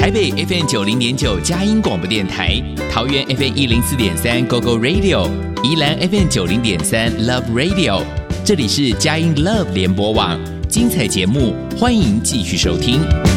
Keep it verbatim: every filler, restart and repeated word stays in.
台北 F M 九零点九佳音广播电台，桃园 F M 一零四点三 Go Go Radio， 宜兰 F M 九零点三 Love Radio。这里是佳音 Love 联播网，精彩节目欢迎继续收听。